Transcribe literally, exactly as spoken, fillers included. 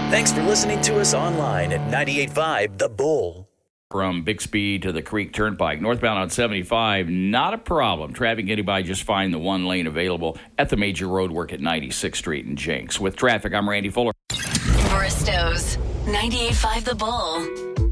Thanks for listening to us online at ninety-eight point five The Bull. From Bixby to the Creek Turnpike, northbound on seventy-five, not a problem. Traffic getting by just fine. The one lane available at the major roadwork at ninety-sixth Street and Jenks. With traffic, I'm Randy Fuller. Bristow's ninety-eight point five The Bull.